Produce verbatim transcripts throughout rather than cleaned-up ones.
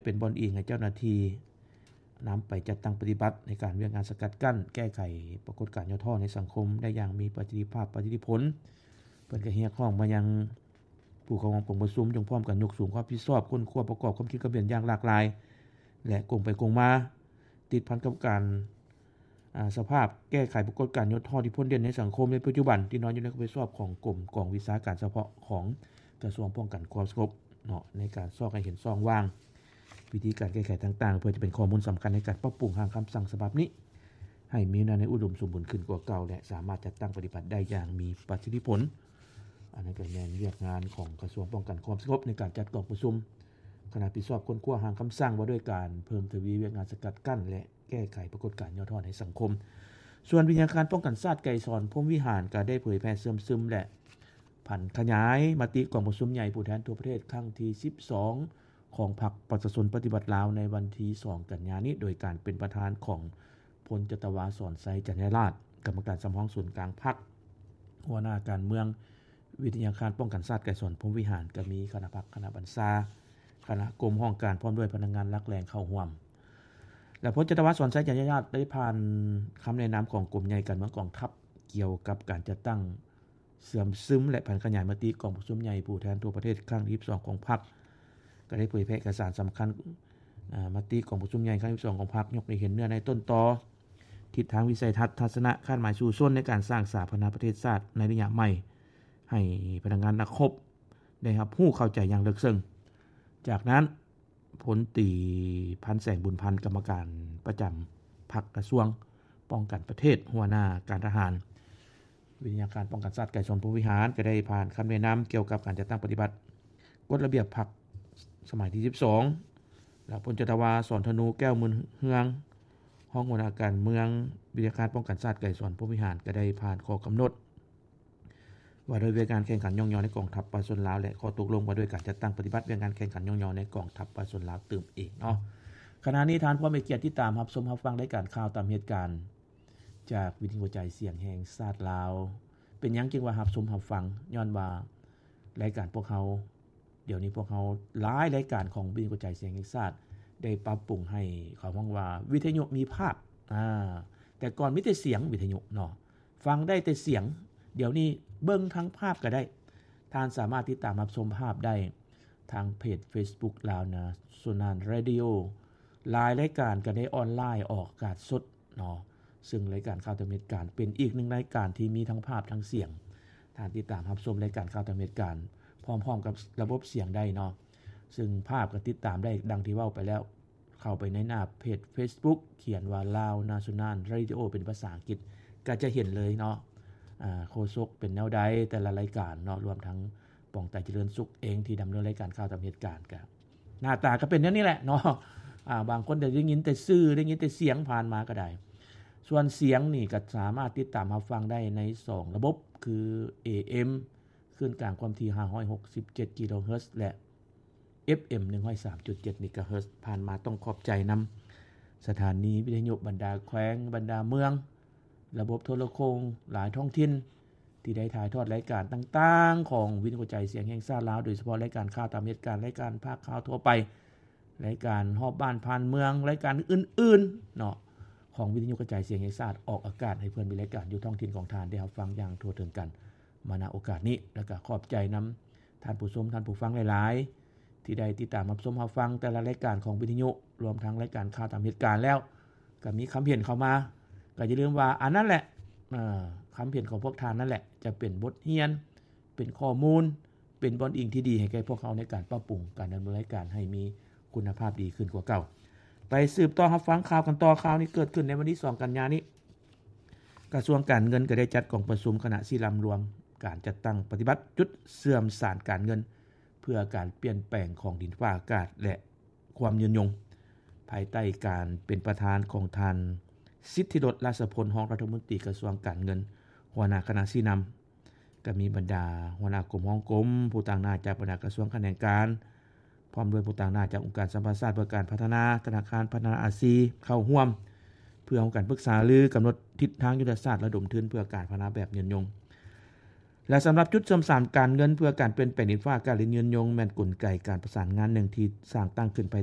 เป็นบอนอิงให้เจ้าหน้าที่นําไปจัดตั้งปฏิบัติในการเวียกงานสกัดกั้นแก้ไขปรากฏการณ์ย่อท่อในสังคมได้อย่างมีประสิทธิภาพประสิทธิผลเพิ่นก็เรียกร้องมายังผู้เข้าร่วมประชุมจงพร้อมกันยกสูงความรับผิดชอบคนควบประกอบความคิดความเห็นอย่างหลากหลายและกงไปกงมาติดพันกับการอ่าสภาพแก้ไขปรากฏการณ์ย่อท่อที่พ้นเด่นในสังคมในปัจจุบันที่นอนอยู่ในความรับผิดชอบของกรมกองวิชาการเฉพาะของกระทรวงป้องกันความสงบเนาะในการซอกให้เห็นช่องว่างวิธีการแก้ไขต่างๆเพื่อจะเป็นข้อมูลสําคัญในการปรับปรุงร่างคําสั่งฉบับนี้ให้มีในอุดมสมบูรณ์ขึ้นกว่าเก่าและสามารถจัดตั้งปฏิบัติได้อย่างมีประสิทธิผลอันนั้นก็แม่นเรียกงานของกระทรวงป้องกันความสงบในการจัดกองประชุมคณะผิดชอบคนกว้าร่างคําสั่งว่าด้วยการเพิ่มทวีเวียกงานสกัดกั้นและแก้ไขปรากฏการณ์ย่อท่อในสังคมส่วนวิทยาการป้องกันศาสตร์ไกรสอนพรหมวิหารก็ได้เผยแพร่เสื่อมซึมและผันขยายมติกองประชุมใหญ่ผู้แทนทั่วประเทศครั้งที่สิบสองของพรรคประชาชนปฏิบัติลาวในวันที่สองกันยายนนี้โดยการเป็นประธานของพลจตวาสอนไซจันยราชกรรมการสำรองศูนย์กลางพรรคหัวหน้าการเมืองวิทยาการป้องกันศาสตร์ไกรสอนพรหมวิหารก็มีคณะพรรคคณะบรรษาคณะกรมห้องการพร้อมด้วยพนักงานหลักแหล่งเข้าร่วมและพลจตวาสอนไซจันยราชได้ผ่านคําแนะนําของกรมใหญ่การเมืองกองทัพเกี่ยวกับการจัดตั้งเสื่อมซึมและผันขยายมติกองประชุมใหญ่ผู้แทนทั่วประเทศครั้งที่สิบสองของพรรคก็ได้เผยแพร่เอกสารสําคัญอ่ามติกองประชุมใหญ่ครั้งที่สิบสองของพรรคยกให้เห็นเนื้อในต้นตอทิศทางวิสัยทัศน์ทัศนะคาดหมายสู่ชนในการสร้างสาธารณประเทศชาติในระยะใหม่ให้พนักงานนักคบได้รับรู้เข้าใจอย่างลึกซึ้งจากนั้นพลตรีพันแสงบุญพันธ์กรรมการประจําพรรคกระทรวงป้องกันประเทศหัวหน้าการทหารวิทยาการป้องกันศาสตร์ไกรสอนพรหมวิหารก็ได้ผ่านคําแนะนําเกี่ยวกับการจัดตั้งปฏิบัติกฎระเบียบพรรคสมัยที่สิบสองแล้วพลจตวาสอนธนูแก้วมืนเฮืองห้องหัวหน้าการเมืองวิทยาการป้องกันศาสตร์ไกรสอนพรหมวิหารก็ได้ผ่านข้อกำหนดว่าโดยเวียกงานแข่งขันย่องยอในกองทัพประชาชนลาวและข้อตกลงว่าด้วยการจัดตั้งปฏิบัติเวียกงานแข่งขันย่องยอในกองทัพประชาชนลาวเติมเองเนาะขณะนี้ทานผู้มีเกียรติที่ตามรับชมรับฟังรายการข่าวตามเหตุการณ์จากวิทยุกระจายเสียงแห่งชาติลาวเป็นหยังจึงว่ารับชมรับฟังย้อนว่ารายการพวกเขาเดี๋ยวนี้พวกเขาหลายรายการของวิทยุกระจายเสียงแห่งชาติได้ปรับปรุงให้เขามองว่าวิทยุมีภาพอ่าแต่ก่อนมีแต่เสียงวิทยุเนาะฟังได้แต่เสียงเดี๋ยวนี้เบิ่งทั้งภาพก็ได้ท่านสามารถติดตามรับชมภาพได้ทางเพจ Facebook ลาวนะสุนานเรดิโอหลายรายการก็ได้ออนไลน์ออกอากาศสดเนาะซึ่งรายการข่าวตามเหตุการณ์เป็นอีกหนึ่งรายการที่มีทั้งภาพทั้งเสียงท่านติดตามรับชมรายการข่าวตามเหตุการณ์พร้อมๆกับระบบเสียงได้เนาะซึ่งภาพก็ติดตามได้ดังที่เว้าไปแล้วเข้าไปในหน้าเพจ Facebook เขียนว่า Lao National Radio เป็นภาษาอังกฤษก็จะเห็นเลยเนาะอ่าโฆษกเป็นแนวใดแต่ละรายการเนาะรวมทั้งป่องไตเจริญสุขเองที่ดำเนินรายการข่าวตามเหตุการณ์ก็หน้าตาก็เป็นอย่างนี้แหละเนาะอ่าบางคนได้ยินแต่ชื่อได้ยินแต่เสียงผ่านมาก็ได้ส่วนเสียงนี่ก็สามารถติดตามรับฟังได้ในสองระบบคือ เอ เอ็ม คลื่นกลางความถี่ห้าร้อยหกสิบเจ็ดกิโลเฮิรตซ์และ เอฟ เอ็ม หนึ่งร้อยสามจุดเจ็ด เมกะเฮิรตซ์ผ่านมาต้องขอบใจนําสถานีวิทยุบรรดาแขวงบรรดาเมืองระบบโทรโคงหลายท้องถิ่นที่ได้ถ่ายทอดรายการต่างๆของวิทยุกระจายเสียงแห่งชาติลาวโดยเฉพาะรายการข่าวตามเหตุการณ์รายการภาคข่าวทั่วไปรายการฮอบบ้านผ่านเมืองรายการอื่นๆเนาะของวิทยุกระจายเสียงแห่งชาติออกอากาศให้เพื่อนมีรายการอยู่ท้องถิ่นของทานได้รับฟังอย่างทั่วถึงกันมาณโอกาสนี้แล้วก็ขอบใจนําท่านผู้ชมท่านผู้ฟังหลายๆที่ได้ติดตามรับชมรับฟังแต่ละรายการของวิทยุรวมทั้งรายการข่าวตามเหตุการณ์แล้วก็มีคำเห็นเข้ามาก็อย่าลืมว่าอันนั้นแหละเอ่อคำเห็นของพวกท่านนั่นแหละจะเป็นบทเรียนเป็นข้อมูลเป็นบอนอิงที่ดีให้แก่พวกเขาในการปรับปรุงการดำเนินรายการให้มีคุณภาพดีขึ้นกว่าเก่าไปสืบต่อรับฟังข่าวกันต่อข่าวนี้เกิดขึ้นในวันที่สองกันยายนนี้กระทรวงการเงินก็ได้จัดกองประชุมคณะสี่ลำรวมการจัดตั้งปฏิบัติจุดเสื่อมสารการเงินเพื่อการเปลี่ยนแปลงของดินฟ้าอากาศและความยืนยงภายใต้การเป็นประธานของท่านสิทธิรสราชพลรองรัฐมนตรีกระทรวงการเงินหัวหน้าคณะสี่นําก็มีบรรดาหัวหน้ากรมห้องกรมผู้ต่างหน้าจากบรรดากระทรวงการแห่งการพร้อมด้วยผู้ต่างหน้าจากองค์การสัมพันธ์ชาติเพื่อการพัฒนาธนาคารพัฒนาอาซีเข้าร่วมเพื่อการปรึกษาหรือกำหนดทิศทางยุทธศาสตร์ระดมทุนเพื่อการพัฒนาแบบยืนยงและสำหรับจุดเสริมสารการเงินเพื่อการเปลี่ยนแปลงดินฟ้าอากาศและยืนยงแม่นกลไกการประสานงานหนึ่งที่สร้างตั้งขึ้นภายใต้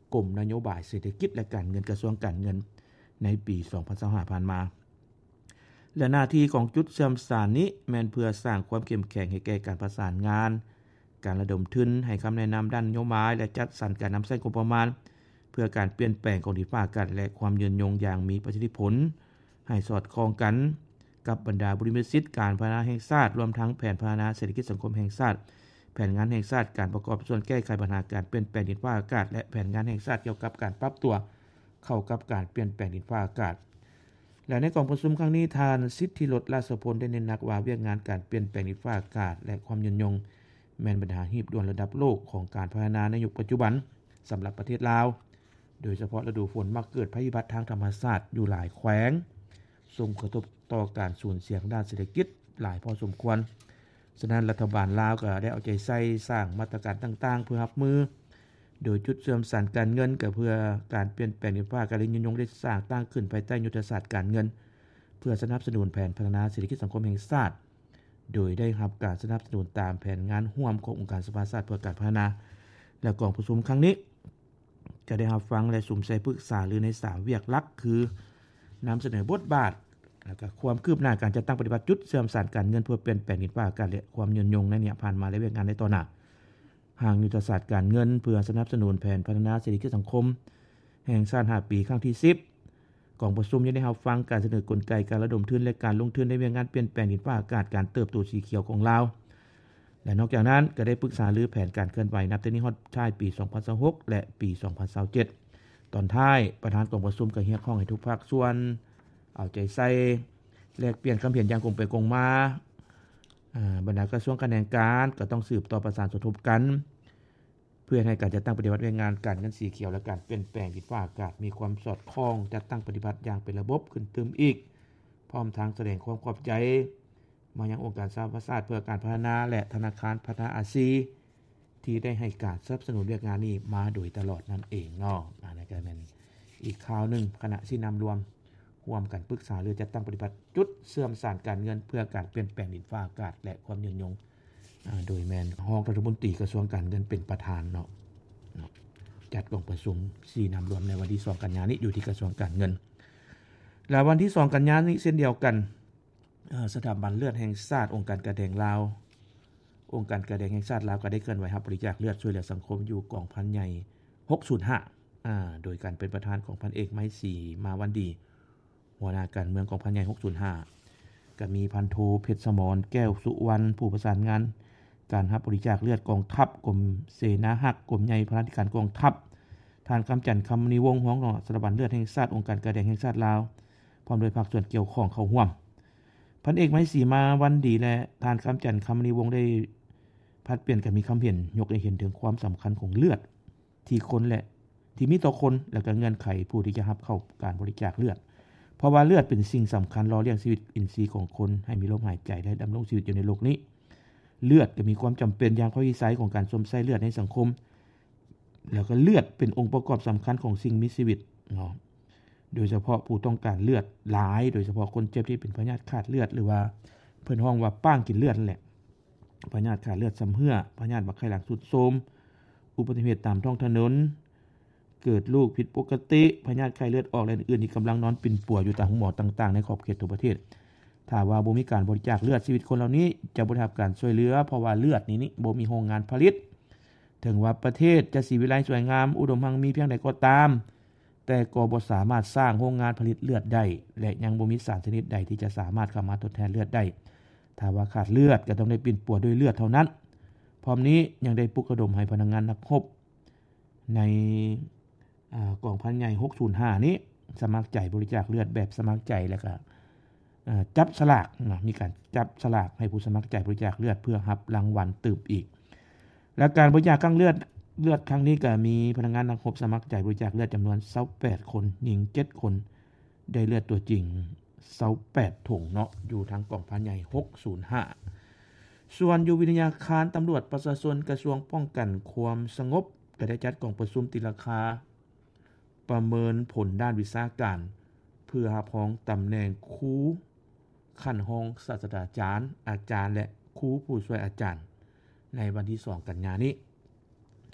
กรมนโยบายเศรษฐกิจและการเงินกระทรวงการเงินในปีสองพันยี่สิบห้าผ่านมาและหน้าที่ของจุดเชื่อมสารนี้แม่นเพื่อสร้างความเข้มแข็งให้แก่การประสานงานการระดมทุนให้คำแนะนำด้านนโยบายและจัดสรรการนำใช้งบประมาณเพื่อการเปลี่ยนแปลงของดินฟ้าอากาศและความยืนยงอย่างมีประสิทธิผลให้สอดคล้องกันกับบรรดาบริษัทการพัฒนาแห่งชาติรวมทั้งแผนพัฒนาเศรษฐกิจสังคมแห่งชาติแผนงานแห่งชาติการประกอบส่วนแก้ไขปัญหาการเปลี่ยนแปลงดินฟ้าอากาศและแผนงานแห่งชาติเกี่ยวกับการปรับตัวเข้ากับการเปลี่ยนแปลงดินฟ้าอากาศและในกองประชุมครั้งนี้ทานสิทธิรถราชพลได้เน้นหนักว่าเวียกงานการเปลี่ยนแปลงดินฟ้าอากาศและความยืนยงแม่นปัญหาหีบด่วนระดับโลกของการพัฒนาในยุคปัจจุบันสำหรับประเทศลาวโดยเฉพาะฤดูฝนมักเกิดภัยพิบัติทางธรรมชาติอยู่หลายแขวงส่งกระทบต่อการสูญเสียด้านเศรษฐกิจหลายพอสมควรฉะนั้นรัฐบาลลาวก็ได้เอาใจใส่สร้างมาตรการต่างๆเพื่อรับมือโดยจุดเชื่อมสารการเงินก็เพื่อการเปลี่ยนแปลงดินฟ้าอากาศและยืนยงได้สร้างตั้งขึ้นภายใต้ยุทธศาสตร์การเงินเพื่อสนับสนุนแผนพัฒนาเศรษฐกิจสังคมแห่งชาติโดยได้รับการสนับสนุนตามแผนงานร่วมขององค์การสภาชาติเพื่อการพัฒนาและกองประชุมครั้งนี้จะได้รับฟังและสุ่มใส่ปรึกษาหรือในสามเวียกหลักคือนำเสนอบทบาทแล้วก็ความคืบหน้าการจัดตั้งปฏิบัติจุดเชื่อมสารการเงินเพื่อเปลี่ยนแปลงดินฟ้าอากาศและความยืนยงในเนี่ยผ่านมาและเวียกงานในต่อหน้าทางยุทธศาสตร์การเงินเพื่อสนับสนุนแผนพัฒนาเศรษฐกิจสังคมแห่งชาติห้าปีครั้งที่สิบกองประชุมยังได้รับฟังการเสนอกลไกการระดมทุนและการลงทุนในเวียกงานเปลี่ยนแปลงดินฟ้าอากาศการเติบโตสีเขียวของลาวและนอกจากนั้นก็ได้ปรึกษาหรือแผนการเคลื่อนไหวนับแต่นี้ฮอดท้ายปีสองพันยี่สิบหกและปีสองพันยี่สิบเจ็ดตอนท้ายประธานกองประชุมก็เรียกร้องให้ทุกภาคส่วนเอาใจใส่แลกเปลี่ยนความเห็นอย่างคงไปคงมาอ่าบรรดากระทรวงการแรงการก็ต้องสืบต่อประสานสมทบกันเพื่อให้การจัดตั้งปฏิบัติงานการเงินสีเขียวและการเปลี่ยนแปลงดินฟ้าอากาศมีความสอดคล้องจัดตั้งปฏิบัติอย่างเป็นระบบขึ้นเติมอีกพร้อมทางแสดงความขอบใจมายังองค์การสหประชาชาติเพื่อการพัฒนาและธนาคารพัฒนาอาเซียนที่ได้ให้การสนับสนุนเรื่องงานนี้มาโดยตลอดนั่นเองเนาะอันนี้ก็เป็นอีกข่าวนึงคณะที่นำรวมร่วมกันปรึกษาหรือจัดตั้งปฏิบัติจุดเชื่อมสารการเงินเพื่อการเปลี่ยนแปลงดินฟ้าอากาศและความยืนยงโดยแมนรองรัฐมนตรีกระทรวงการเงินเป็นประธานเนาะจัดกองประชุมที่นำรวมในวันที่สองกันยายนนี้อยู่ที่กระทรวงการเงินและวันที่สองกันยายนนี้เช่นเดียวกันสถาบันเลือดแห่งชาติองค์การกระแดงลาวองค์การกระแดงแห่งชาติลาวก็ได้เคลื่อนไหวรับบริจาคเลือดช่วยเหลือสังคมอยู่กองพันใหญ่หกศูนย์ห้าอ่าโดยการเป็นประธานของพันเอกไม้ศรีมาวันดีหัวหน้าการเมืองของพันใหญ่หกศูนย์ห้าก็มีพันโทเพชรสมรแก้วสุวรรณผู้ประสานงานการรับบริจาคเลือดกองทัพกรมเสนาหักกรมใหญ่พระราชการกองทัพท่านคำจันทร์คำนิวงศ์ของสถาบันเลือดแห่งชาติองค์การกระแดงแห่งชาติลาวพร้อมโดยภาคส่วนเกี่ยวข้องเข้าร่วมพันเอกไม้ศรีมาวันดีและท่านคำจันทร์คำนิวงศ์ได้พัดเปลี่ยนกันมีคำเห็นยกให้เห็นถึงความสำคัญของเลือดที่คนและที่มีต่อคนและก็เงื่อนไขผู้ที่จะรับเข้าการบริจาคเลือดเพราะว่าเลือดเป็นสิ่งสำคัญหล่อเลี้ยงชีวิตอินทรีย์ของคนให้มีลมหายใจและดำรงชีวิตอยู่ในโลกนี้เลือดก็มีความจำเป็นอย่างข้อวิสัยของการสวมใส่เลือดในสังคมแล้วก็เลือดเป็นองค์ประกอบสำคัญของสิ่งมีชีวิตเนาะโดยเฉพาะผู้ต้องการเลือดหลายโดยเฉพาะคนเจ็บที่เป็นพยาธิขาดเลือดหรือว่าเพิ่นฮ้องว่าป้างกินเลือดนั่นแหละพยาธิขาดเลือดซ้ำเหื่อพยาธิบักไข้หลังสุดโทรมอุบัติเหตุตามท้องถนนเกิดลูกผิดปกติพยาธิไข้เลือดออกและอื่นๆที่กำลังนอนปิ่นป่วยอยู่ตามหมอต่างๆในขอบเขตทั่วประเทศถ้าว่าบ่มีการบริจาคเลือดชีวิตคนเหล่านี้จะบ่ได้รับการช่วยเหลือเพราะว่าเลือดนี้นี่บ่มีโรงงานผลิตถึงว่าประเทศจะสิวิไลสวยงามอุดมหังมีเพียงใดก็ตามแต่ก็บ่สามารถสร้างโรงงานผลิตเลือดได้และยังบ่มีสารชนิดใดที่จะสามารถเข้ามาทดแทนเลือดได้ถ้าว่าขาดเลือดก็ต้องได้ปิ่นป่วยด้วยเลือดเท่านั้นพร้อมนี้ยังได้ปลุกระดมให้พนักงานนักรบในอ่ากองพันใหญ่หกศูนย์ห้านี้สมัครใจบริจาคเลือดแบบสมัครใจแล้วก็จับสลากนะมีการจับสลากให้ผู้สมัครใจบริจาคเลือดเพื่อรับรางวัลตืบอีกและการบริจาคครั้งเลือดเลือดครั้งนี้ก็มีพนักงานนักรบสมัครใจบริจาคเลือดจำนวนยี่สิบแปดคนหญิงเจ็ดคนได้เลือดตัวจริงยี่สิบแปดถุงเนาะอยู่ทางกองพันใหญ่หกศูนย์ห้าส่วนอยู่วิทยาคารตำรวจประชาชนกระทรวงป้องกันความสงบก็ได้จัดกองประชุมติราคาประเมินผลด้านวิชาการเพื่อรับรองตำแหน่งครูขั้นห้องศาสตราจารย์อาจารย์และครูผู้ช่วยอาจารย์ในวันที่สองกันยายนนี้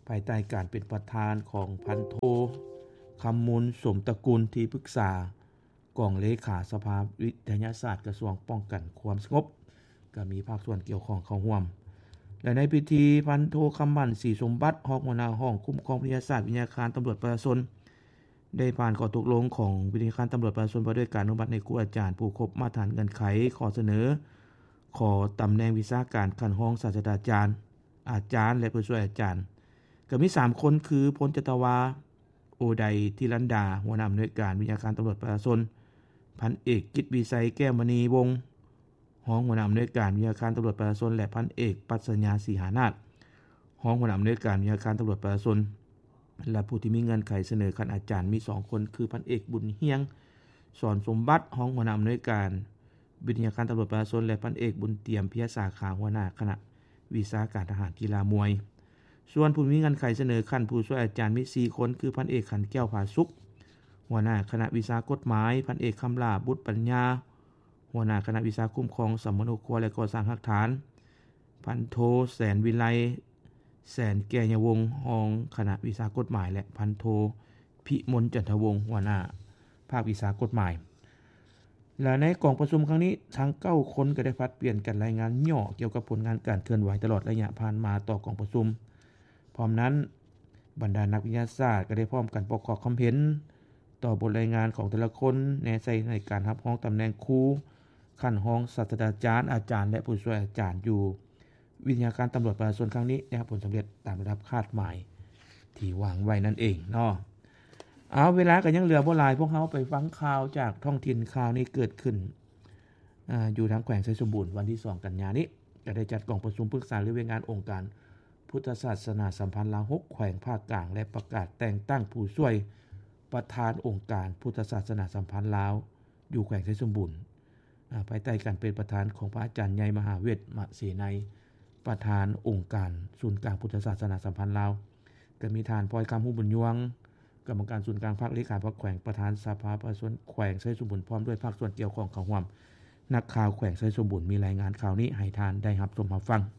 ภายใต้การเป็นประธานของพันโทคำมูลสมตระกูลที่ปรึกษากองเลขาสภาวิทยาศาสตร์กระทรวงป้องกันความสงบก็มีภาคส่วนเกี่ยวข้องเข้าร่วมและในพิธีพันโทคำมั่นศรีสมบัติรองหัวหน้าห้องคุ้มครองวิทยาศาสตร์วิทยาการตำรวจประชาชนได้ผ่านข้อตกลงของวิทยาการตำรวจประชาชนว่าด้วยการอนุมัติในครูอาจารย์ผู้ครบมาตรฐานเงื่อนไขขอเสนอขอตำแหน่งวิชาการขั้นห้องศาสตราจารย์อาจารย์และผู้ช่วยอาจารย์ก็มีสามคนคือพลจตวาโอไดทิรันดาหัวหน้าอำนวยการวิทยาการตำรวจประชาชนพันเอกกิตวิสัยแก้วมณีวงศ์รองหัวหน้าอำนวยการวิทยาการตำรวจประชาชนและพันเอกปัสญาศรีหานาถรองหัวหน้าอำนวยการวิทยาการตำรวจประชาชนและผู้ที่มีเงื่อนไขเสนอขั้นอาจารย์มีสองคนคือพันเอกบุญเฮียงสอนสมบัติรองหัวหน้าอำนวยการวิทยาการตำรวจประชาชนและพันเอกบุญเตรียมพิยสาขาหัวหน้าคณะวิชาการทหารกีฬามวยส่วนผู้มีเงื่อนไขเสนอขั้นผู้ช่วยอาจารย์มีสี่คนคือพันเอกขันแก้วผาสุขหัวหน้าคณะวิชากฎหมายพันเอกคำลาบุตรปัญญาหัวหน้าคณะวิชาคุ้มครองสัมมโนครัวและก่อสร้างหลักฐานพันโทแสนวิไลแสนแก่ยวงศ์รองคณะวิชากฎหมายและพันโทพิมลจันทวงศ์หัวหน้าภาควิชากฎหมายและในกองประชุมครั้งนี้ทั้งเก้าคนก็ได้ผลัดเปลี่ยนกันรายงานย่อเกี่ยวกับผลงานการเคลื่อนไหวตลอดระยะผ่านมาต่อกองประชุมพร้อมนั้นบรรดานักวิทยาศาสตร์ก็ได้พร้อมกันประกอบความเห็นต่อบทรายงานของแต่ละคนแนะใช้ในการรับห้องตำแหน่งครูขั้นห้องศาสตราจารย์อาจารย์และผู้ช่วยอาจารย์อยู่วิทยาการตำรวจประชาชนครั้งนี้นะครับผลสำเร็จตามระดับคาดหมายที่วางไว้นั่นเองเนาะเอาเวลาก็ยังเหลือบ่หลายพวกเขาไปฟังข่าวจากท้องถิ่นข่าวนี้เกิดขึ้น อ, อยู่ทางแขวงไชยสมบูรณ์วันที่สองกันยายนนี้ก็ได้จัดกองประชุมปรึกษาเรื่องงานองค์การพุทธศาสนาสัมพันธ์ลาวหกแขวงภาคกลางและประกาศแต่งตั้งผู้ช่วยประธานองค์การพุทธศาสนาสัมพันธ์ลาวอยู่แขวงไชยสมบูรณ์ภายใต้การเป็นประธานของพระอาจารย์ใหญ่มหาเวทมเสนัยประธานองค์การศูนย์กลางพุทธศาสนาสัมพันธ์ลาวก็มีท่านพลอยคำฮู้บุญยวงกรรมการศูนย์กลางภาคเลขาภาคแขวงประธานสภาประชาชนแขวงไชยสมบูรณ์พร้อมด้วยภาคส่วนเกี่ยวข้องเข้าร่วมนักข่าวแขวงไชยสมบูรณ์มีรายงานข่าวนี้ให้ทานได้รับชมรับฟัง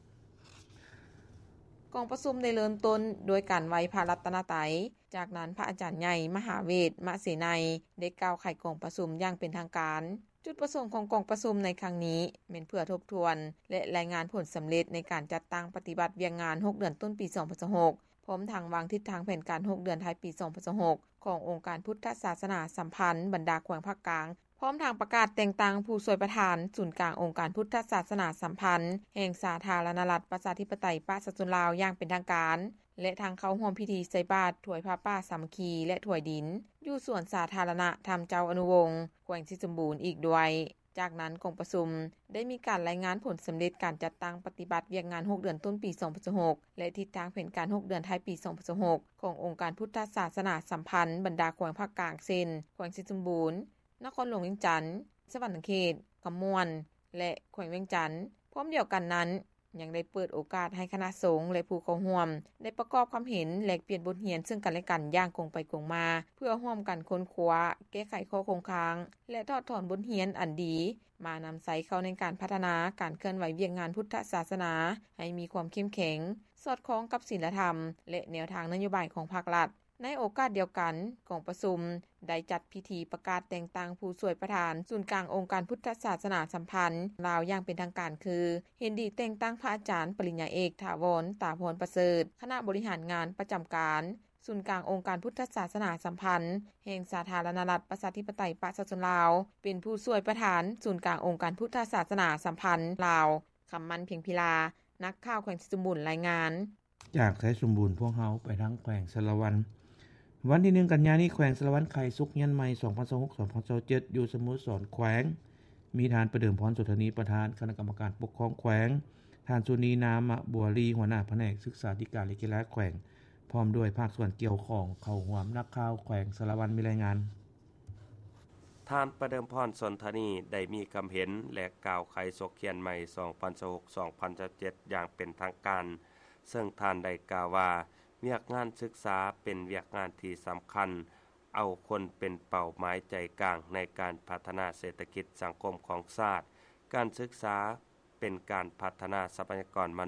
กองประชุมได้เริ่มต้นโดยการไหว้พระรัตนตรัยจากนั้นพระอาจารย์ใหญ่มหาเวทมเสนัยได้กล่าวไขกองประชุมอย่างเป็นทางการจุดประสงค์ของกองประชุมในครั้งนี้เป็นเพื่อทบทวนและรายงานผลสำเร็จในการจัดตั้งปฏิบัติเวียงงานหกเดือนต้นปีสองพันยี่สิบหกพร้อมทางวางทิศทางแผนการหกเดือนท้ายปีสองพันยี่สิบหกขององค์การพุทธศาสนาสัมพันธ์บรรดาแขวงภาคกลางพร้อมทางประกาศแต่งตั้งผู้ช่วยประธานศูนย์กลางองค์การพุทธศาสนาสัมพันธ์แห่งสาธารณรัฐประชาธิปไตยประชาชนลาวอย่างเป็นทางการและทางเข้าร่วมพิธีใส่บาตรถวายผ้าป่าสามัคคีและถวายดินอยู่ส่วนสาธารณะธรรมเจ้าอนุวงศ์แขวงไชยสมบูรณ์อีกด้วยจากนั้นกองประชุมได้มีการรายงานผลสำเร็จการจัดตั้งปฏิบัติเวียกงานหกเดือนต้นปีสองพันยี่สิบหกและทิศทางแผนการหกเดือนท้ายปีสองพันยี่สิบหกขององค์การพุทธศาสนาสัมพันธ์บรรดาแขวงภาคกลางเช่นแขวงไชยสมบูรณ์นครหลวงเวียงจันทน์สวรรณเขตกำมวนและแขวงเวียงจันทน์พร้อมเดียวกันนั้นยังได้เปิดโอกาสให้คณะสงฆ์และผู้เข้าร่วมได้ประกอบความเห็นแลกเปลี่ยนบทเรียนซึ่งกันและกันอย่างกงไปกงมาเพื่อร่วมกันค้นคว้าแก้ไขข้อคงค้างและทอดถอนบทเรียนอันดีมานำใช้เข้าในการพัฒนาการเคลื่อนไหวเวียงงานพุทธศาสนาให้มีความเข้มแข็งสอดคล้องกับศีลธรรมและแนวทางนโยบายของภาครัฐในโอกาสเดียวกันกองประชุมได้จัดพิธีประกาศแต่งตั้งผู้ช่วยประธานศูนย์กลางองค์การพุทธศาสนาสัมพันธ์ลาวอย่างเป็นทางการคือเห็นดีแต่งตั้งพระอาจารย์ปริญญาเอกถาวรตาพรประเสริฐคณะบริหารงานประจำการศูนย์กลางองค์การพุทธศาสนาสัมพันธ์แห่งสาธารณรัฐประชาธิปไตยประชาชนลาวเป็นผู้ช่วยประธานศูนย์กลางองค์การพุทธศาสนาสัมพันธ์ลาวคำมันเพียงพิลานักข่าวแขวงไชยสมบูรณ์รายงานจากไชยสมบูรณ์พวกเฮาไปทางแขวงสะละวันวันที่หนึ่งกันยายนนี้แขวงสะละวันไข่สุกยันใหม่ สองพันยี่สิบหก สองพันยี่สิบเจ็ด อยู่สโมสรแขวงมีทานประเดิมพรสุธนีประธานคณะกรรมการปกครองแขวงท่านสุนีนามะบัวลีหัวหน้าแผนกศึกษาธิการและกีฬาแขวงพร้อมด้วยภาคส่วนเกี่ยวข้องเข้าร่วมนักข่าวแขวงสะละวันมีรายงานท่านประเดิมพรสนธนีได้มีคำเห็นและกล่าวไขศกเขียนใหม่ สองพันยี่สิบหก สองพันยี่สิบเจ็ด อย่างเป็นทางการซึ่งท่านได้กล่าวว่าเวียกงานศึกษาเป็นเวียกงานที่สำคัญเอาคนเป็นเป้าหมายใจกลางในการพัฒนาเศรษฐกิจสังคมของชาติการศึกษาเป็นการพัฒนาทรัพยากรมนุษย์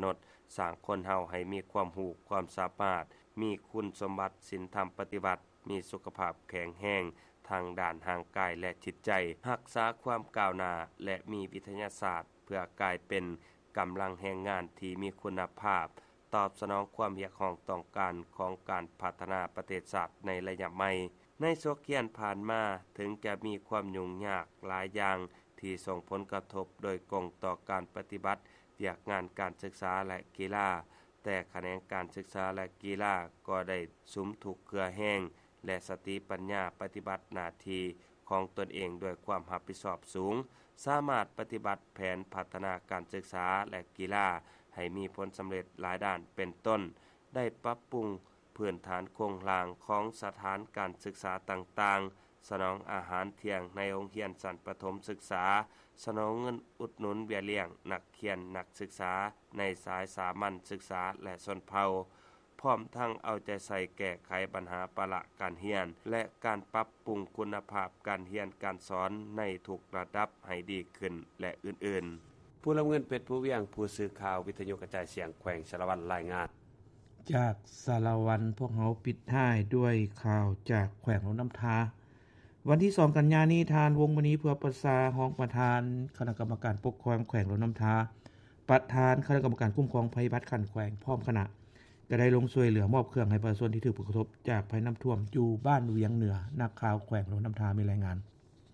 สร้างคนเฮาให้มีความรู้ความสามารถมีคุณสมบัติศีลธรรมปฏิบัติมีสุขภาพแข็งแรงทางด้านร่างกายและจิตใจรักษาความก้าวหน้าและมีวิทยาศาสตร์เพื่อกลายเป็นกำลังแรงงานที่มีคุณภาพตอบสนองความเรียกร้องต้องการของการพัฒนาประเทศชาติในระยะใหม่ในช่วงเกียนผ่านมาถึงจะมีความยุ่งยากหลายอย่างที่ส่งผลกระทบโดยกงต่อการปฏิบัติเรียกงานการศึกษาและกีฬาแต่แขนงการศึกษาและกีฬาก็ได้สุมถูกเกลือแห้งและสติปัญญาปฏิบัติหน้าที่ของตนเองด้วยความรับผิดชอบสูงสามารถปฏิบัติแผนพัฒนาการศึกษาและกีฬาให้มีผลสำเร็จหลายด้านเป็นต้นได้ปรับปรุงพื้นฐานโครงสร้างของสถานการศึกษาต่างๆสนองอาหารเที่ยงในโรงเรียนชั้นประถมศึกษาสนองเงินอุดหนุนเบี้ยเลี้ยงนักเรียนนักศึกษาในสายสามัญศึกษาและชนเผ่าพร้อมทั้งเอาใจใส่แก้ไขปัญหาปละการเรียนและการปรับปรุงคุณภาพการเรียนการสอนในทุกระดับให้ดีขึ้นและอื่นๆผู้รับเงินเป็ดผู้เวียงผู้สื่อข่าววิทยุกระจายเสียงแขวงสารวัตรรายงานจากสารวันพวกเราปิดท้ายด้วยข่าวจากแขวงหนองน้ำทาวันที่สองกันยายนนี้ทานวงมณีเพื่อประสาห้องประธานคณะกรรมการปกครองแขวงหนองน้ำทาประธานคณะกรรมการคุ้มครองภัยพิบัติขั้นแขวงพร้อมคณะก็ได้ลงช่วยเหลือมอบเครื่องให้ประชาชนที่ถูกผลกระทบจากภัยน้ำท่วมอยู่บ้านเวียงเหนือนักข่าวแขวงหนองน้ำทามีรายงาน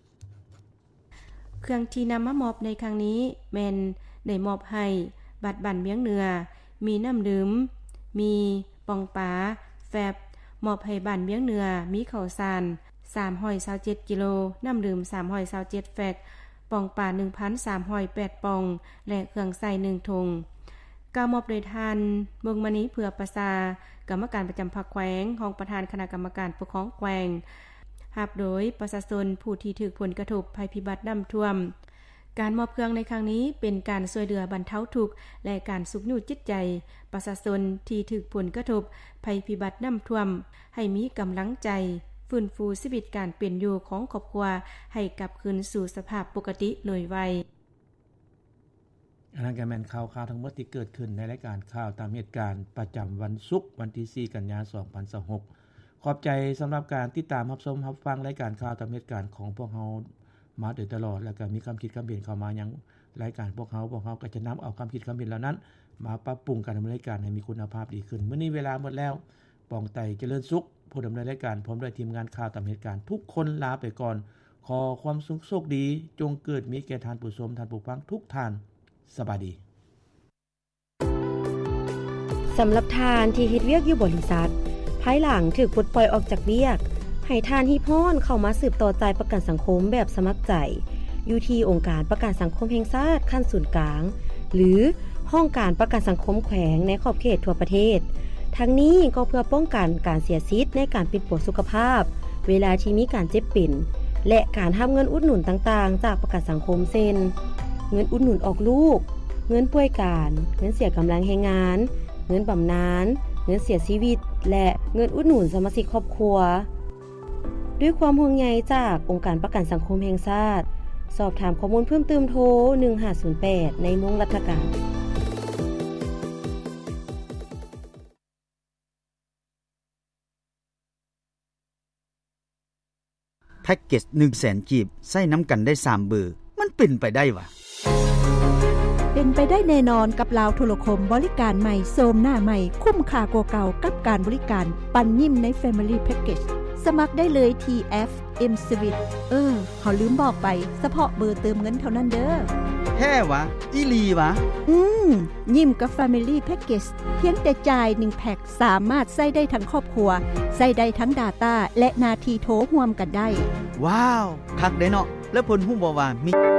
เครื่องที่นำมามอบในครั้งนี้แม่นได้มอบให้บัดบั่นเวียงเหนือมีน้ำดื่มมีปองปลาแฟบมอบให้บ้านเวียงเหนือมีข้าวสารสามร้อยยี่สิบเจ็ดกิโลน้ำดื่มสามร้อยยี่สิบเจ็ดแฟกปองปลา หนึ่งพันสามร้อยแปด ปองและเครื่องใส่หนึ่งถุงกามอบโดยทานเมืองมณีเพื่อประสากรรมการประจำภาคแขวงของประธานคณะกรรมการปกครองแขวงรับโดยประชาชนผู้ที่ถูกผลกระทบภัยพิบัติน้ำท่วมการมอบเครื่องในครั้งนี้เป็นการช่วยเหลือบรรเทาทุกข์และการสุขอยู่จิตใจประชาชนที่ถูกผลกระทบภัยพิบัติน้ำท่วมให้มีกำลังใจฟื้นฟูชีวิตการเป็นอยู่ของครอบครัวให้กลับคืนสู่สภาพปกติโดยไวอันนั้นก็แม่นข่าวข่าวทั้งหมดที่เกิดขึ้นในรายการข่าวตามเหตุการณ์ประจำวันศุกร์วันที่สี่กันยายนสองพันยี่สิบหกขอบใจสำหรับการติดตามรับชมรับฟังรายการข่าวตามเหตุการณ์ของพวกเรามาโดยตลอดแล้วก็มีความคิดความเห็นเข้ามายังรายการพวกเราพวกเราก็จะนำเอาความคิดความเห็นเหล่านั้นมาปรับปรุงการดำเนินรายการให้มีคุณภาพดีขึ้นมื้อนี้เวลาหมดแล้วปองไตเจริญสุขผู้ดำเนินรายการพร้อมด้วยทีมงานข่าวตามเหตุการณ์ทุกคนลาไปก่อนขอความสุขโชคดีจงเกิดมีแก่ท่านผู้ชมท่านผู้ฟังทุกท่านสบายดีสำหรับทานที่เฮ็ดเวียกอยู่บริษัทภายหลังถูกปลดปล่อยออกจากเวียกให้ทานที่พรเข้ามาสืบต่อจ่ายประกันสังคมแบบสมัครใจอยู่ที่องค์การประกันสังคมแห่งชาติขั้นศูนย์กลางหรือห้องการประกันสังคมแขวงในขอบเขตทั่วประเทศทั้งนี้ก็เพื่อป้องกันการเสียสิทธิ์ในการปิดป่วยสุขภาพเวลาที่มีการเจ็บป่วยและการรับเงินอุดหนุนต่างๆจากประกันสังคมเช่นเงินอุดหนุนออกลูกเงินป่วยการเงินเสียกำลังแรงงานเงินบำนาญเงินเสียชีวิตและเงินอุดหนุนสมาชิกครอบครัวด้วยความห่วงใยจากองค์การประกันสังคมแห่งชาติสอบถามข้อมูลเพิ่มเติมโทรหนึ่งห้าศูนย์แปดในมุงราชการแพ็กเกจ หนึ่งแสน กีบใช้น้ำกันได้สามเบอร์มันเป็นไปได้วะเป็นไปได้แน่นอนกับลาวโทรคมบริการใหม่โซมหน้าใหม่คุ้มค่ากว่าเก่ากับการบริการปันยิ้มใน Family Package สมัครได้เลยที่ เอฟ เอ็ม Switch เออเขาลืมบอกไปเฉพาะเบอร์เติมเงินเท่านั้นเด้อแท้วะอีหลีวะอืมยิ้มกับ Family Package เพียงแต่จ่ายหนึ่งแพ็คสามารถใช้ได้ทั้งครอบครัวใช้ได้ทั้ง Data และนาทีโทรร่วมกันได้ว้าวคักได้เนาะแล้วเพิ่นฮู้บ่ว่ามี